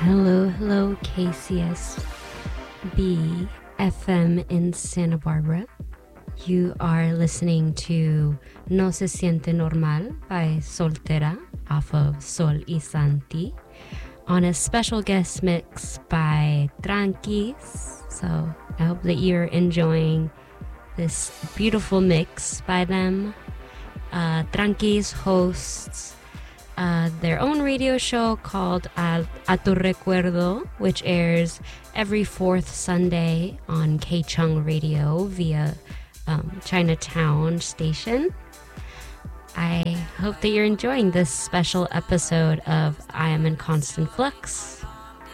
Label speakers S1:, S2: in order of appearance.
S1: Hello, KCSB FM in Santa Barbara. You are listening to No Se Siente Normal by Soltera off of Sol y Santi on a special guest mix by Tranquis. So I hope that you're enjoying this beautiful mix by them. Tranquis hosts their own radio show called A Tu Recuerdo, which airs every fourth Sunday on K-Chung Radio via Chinatown station. I hope that you're enjoying this special episode of I Am in Constant Flux.